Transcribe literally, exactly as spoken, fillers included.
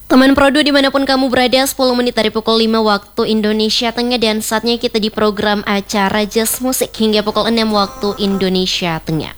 Teman Produ dimanapun kamu berada, sepuluh menit dari pukul lima waktu Indonesia Tengah. Dan saatnya kita di program acara Just Musik hingga pukul enam waktu Indonesia Tengah.